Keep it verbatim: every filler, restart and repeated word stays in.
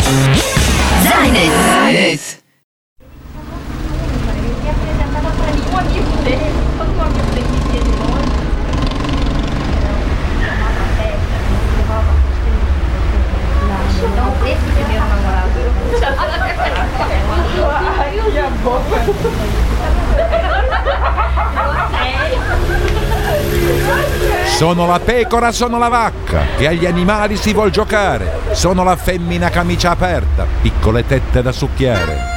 Zainet. Sono la pecora, sono la vacca, che agli animali si vuol giocare. Sono la femmina camicia aperta, piccole tette da succhiare.